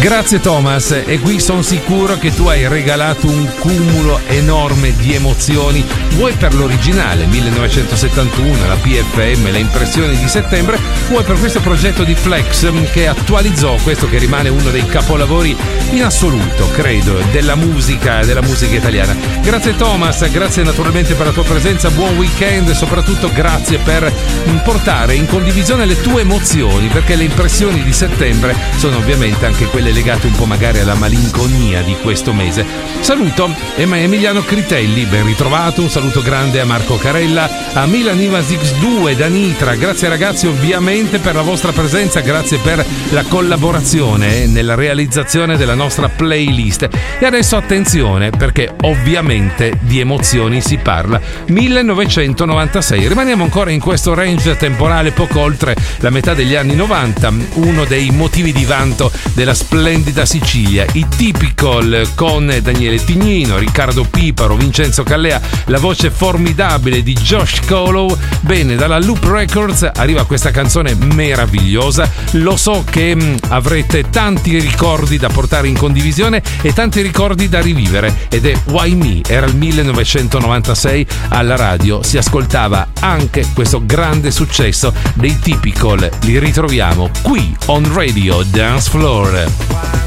Grazie Thomas, e qui sono sicuro che tu hai regalato un cumulo enorme di emozioni, vuoi per l'originale 1971, la PFM, le impressioni di settembre, vuoi per questo progetto di Flex che attualizzò questo che rimane uno dei capolavori in assoluto, credo, della musica italiana. Grazie Thomas, grazie naturalmente per la tua presenza, buon weekend e soprattutto grazie per portare in condivisione le tue emozioni, perché le impressioni di settembre sono ovviamente anche quelle legate un po' magari alla malinconia di questo mese. Saluto Emiliano Critelli, ben ritrovato, un saluto grande a Marco Carella, a Milan Ivas X2 da Nitra, grazie ragazzi ovviamente per la vostra presenza, grazie per la collaborazione nella realizzazione della nostra playlist. E adesso attenzione, perché ovviamente di emozioni si parla. 1996, rimaniamo ancora in questo range temporale poco oltre la metà degli anni 90, uno dei motivi di vanto della splendida Sicilia, i Typical con Daniele Tignino, Riccardo Piparo, Vincenzo Callea, la voce formidabile di Josh Colo. Bene, dalla Loop Records arriva questa canzone meravigliosa. Lo so che avrete tanti ricordi da portare in condivisione e tanti ricordi da rivivere, ed è Why Me. Era il 1996, alla radio si ascoltava anche questo grande successo dei Typical. Li ritroviamo qui on Radio Dance Floor.